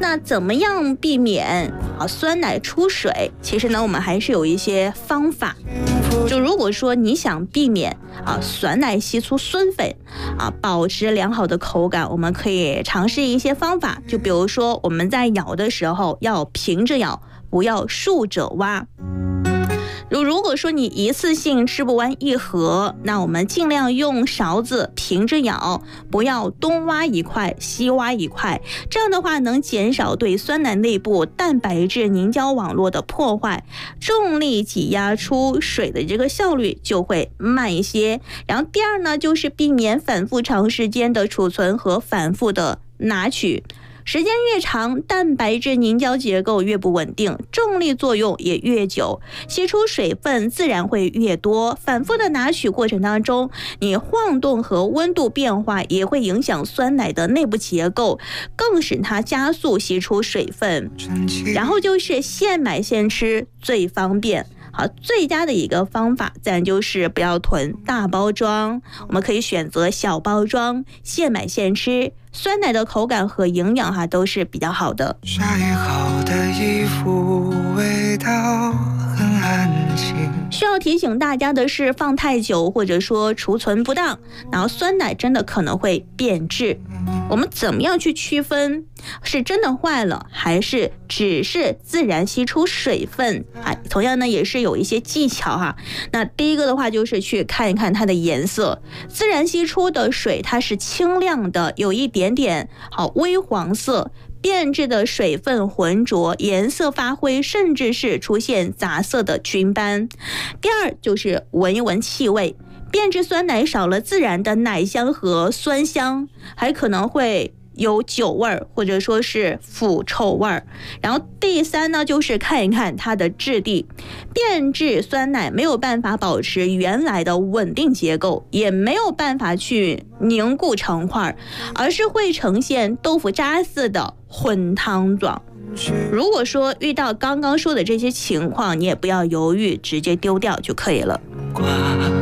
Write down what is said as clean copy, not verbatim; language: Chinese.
那怎么样避免酸奶出水？其实呢，我们还是有一些方法。就如果说你想避免酸奶析出酸粉保持良好的口感，我们可以尝试一些方法。就比如说我们在咬的时候要平着咬，不要竖着挖。如果说你一次性吃不完一盒，那我们尽量用勺子平着咬，不要东挖一块西挖一块，这样的话能减少对酸奶内部蛋白质凝胶网络的破坏，重力挤压出水的这个效率就会慢一些。然后第二呢，就是避免反复长时间的储存和反复的拿取。时间越长，蛋白质凝胶结构越不稳定，重力作用也越久，吸出水分自然会越多。反复的拿取过程当中，你晃动和温度变化也会影响酸奶的内部结构，更使它加速吸出水分。然后就是现买现吃最方便。最佳的一个方法自然就是不要囤大包装，我们可以选择小包装，现买现吃，酸奶的口感和营养都是比较好的。 晒好的衣服味道很安静。 需要提醒大家的是，放太久或者说储存不当，然后酸奶真的可能会变质。我们怎么样去区分是真的坏了还是只是自然吸出水分同样呢也是有一些技巧那第一个的话就是去看一看它的颜色，自然吸出的水它是清亮的，有一点点微黄色，变质的水分浑浊，颜色发灰，甚至是出现杂色的菌斑。第二就是闻一闻气味，变质酸奶少了自然的奶香和酸香，还可能会有酒味或者说是腐臭味。然后第三呢，就是看一看它的质地，变质酸奶没有办法保持原来的稳定结构，也没有办法去凝固成块，而是会呈现豆腐渣似的混汤状。如果说遇到刚刚说的这些情况，你也不要犹豫，直接丢掉就可以了。